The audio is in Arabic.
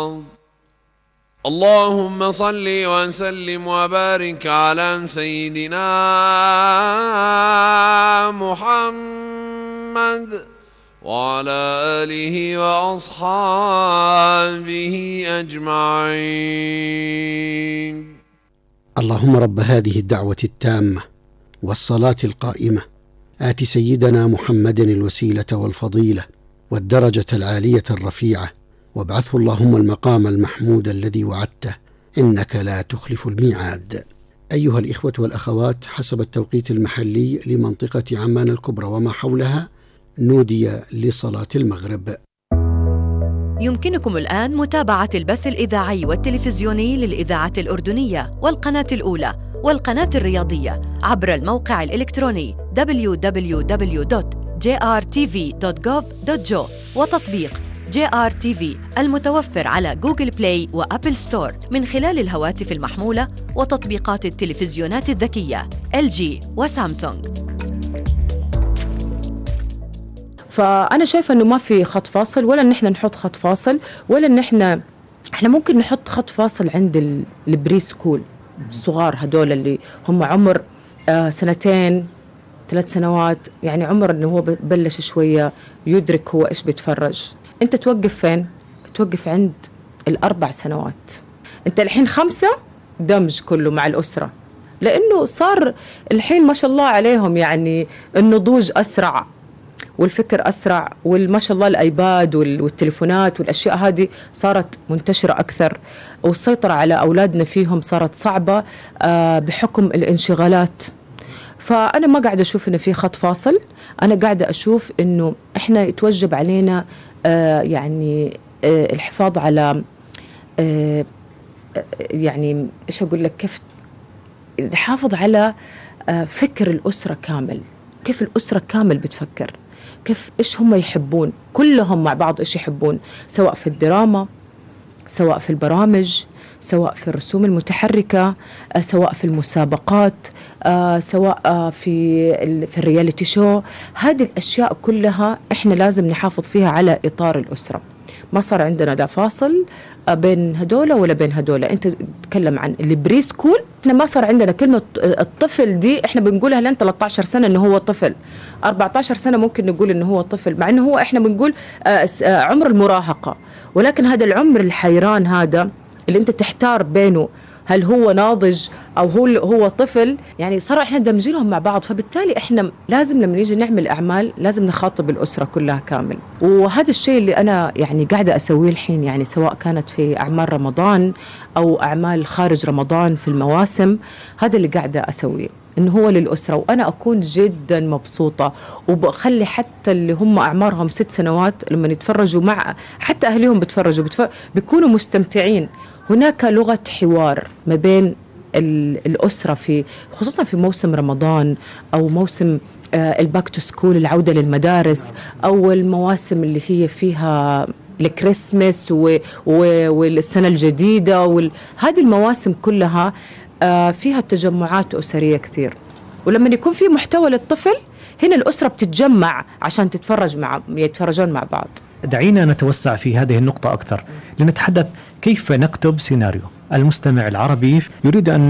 الأرض. اللهم صل وسلم وبارك على سيدنا محمد وعلى آله وأصحابه أجمعين. اللهم رب هذه الدعوة التامة والصلاة القائمة آت سيدنا محمد الوسيلة والفضيلة والدرجة العالية الرفيعة، وابعثه اللهم المقام المحمود الذي وعدته، إنك لا تخلف الميعاد. أيها الإخوة والأخوات، حسب التوقيت المحلي لمنطقة عمان الكبرى وما حولها نودي لصلاة المغرب. يمكنكم الآن متابعة البث الإذاعي والتلفزيوني للإذاعة الأردنية والقناة الأولى والقناة الرياضية عبر الموقع الإلكتروني www.jrtv.gov.jo وتطبيق JRTV المتوفر على جوجل بلاي وأبل ستور من خلال الهواتف المحمولة وتطبيقات التلفزيونات الذكية LG وسامسونج. فأنا شايفة أنه ما في خط فاصل، ولا أن احنا نحط خط فاصل، ولا أن احنا ممكن نحط خط فاصل عند البري سكول الصغار هدول اللي هم عمر 2 3 سنوات، يعني عمر أنه هو بلش شوية يدرك هو إيش بيتفرج. أنت توقف فين؟ توقف عند 4 سنوات. أنت الحين 5 دمج كله مع الأسرة، لأنه صار الحين ما شاء الله عليهم يعني النضوج أسرع والفكر أسرع، والما شاء الله الآيباد والتليفونات والأشياء هذه صارت منتشرة أكثر، والسيطرة على أولادنا فيهم صارت صعبة بحكم الانشغالات. فأنا ما قاعدة أشوف إنه في خط فاصل، أنا قاعدة أشوف إنه إحنا يتوجب علينا يعني الحفاظ على يعني إيش أقول لك، كيف نحافظ على فكر الأسرة كامل، كيف الأسرة كامل بتفكر، كيف إيش هم يحبون كلهم مع بعض، إيش يحبون، سواء في الدراما، سواء في البرامج، سواء في الرسوم المتحركة، سواء في المسابقات، سواء في الرياليتي شو. هذه الأشياء كلها إحنا لازم نحافظ فيها على إطار الأسرة. ما صار عندنا لا فاصل بين هدولة ولا بين هدولة. أنت تتكلم عن البري سكول، إحنا ما صار عندنا كلمة الطفل دي، إحنا بنقولها لين 13 سنة إنه هو طفل، 14 سنة ممكن نقول إنه هو طفل، مع إنه هو إحنا بنقول عمر المراهقة. ولكن هذا العمر الحيران هذا اللي أنت تحتار بينه، هل هو ناضج أو هو طفل، يعني صار إحنا دمجينهم مع بعض. فبالتالي إحنا لازم لما نيجي نعمل أعمال لازم نخاطب الأسرة كلها كامل. وهذا الشيء اللي أنا يعني قاعدة أسويه الحين، يعني سواء كانت في أعمال رمضان أو أعمال خارج رمضان في المواسم، هذا اللي قاعدة أسويه، إنه هو للأسرة. وأنا أكون جدا مبسوطة، وبخلي حتى اللي هم أعمارهم 6 سنوات لما يتفرجوا مع حتى أهلهم بيكونوا مستمتعين. هناك لغة حوار ما بين الأسرة خصوصا في موسم رمضان أو موسم الباك تو سكول، العودة للمدارس، أو المواسم اللي هي فيها الكريسماس والسنة الجديدة، هذه المواسم كلها فيها تجمعات أسرية كثير. ولما يكون في محتوى للطفل، هنا الأسرة بتتجمع عشان يتفرجون مع بعض. دعينا نتوسع في هذه النقطة أكثر لنتحدث كيف نكتب سيناريو. المستمع العربي يريد أن